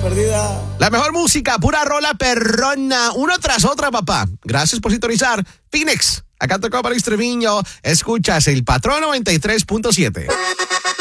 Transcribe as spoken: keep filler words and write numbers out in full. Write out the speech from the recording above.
perdida. La mejor música, pura rola perrona, una tras otra, papá. Gracias por sintonizar. Phoenix, acá tocó para Extremeño. Escuchas el Patrón noventa y tres punto siete.